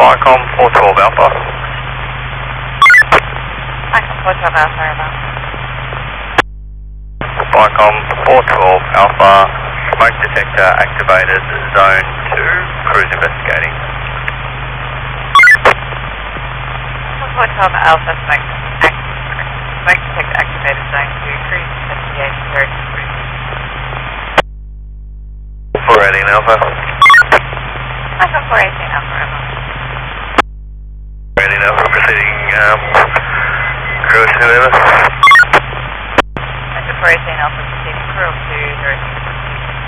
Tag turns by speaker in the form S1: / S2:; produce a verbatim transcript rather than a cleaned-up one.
S1: Viacom four twelve Alpha.
S2: Viacom four twelve Alpha, over.
S1: Viacom four twelve Alpha, smoke detector activated, zone two, cruise investigating.
S2: four twelve Alpha, smoke, act, smoke detector activated, zone two, cruise investigating, zero two three.
S1: four eighteen Alpha.
S2: Viacom four eighteen Alpha, over.
S1: four eighteen Alpha, proceeding, um, cruise to Lima.
S2: Viacom four eighteen Alpha, proceeding, cruise to zero two three.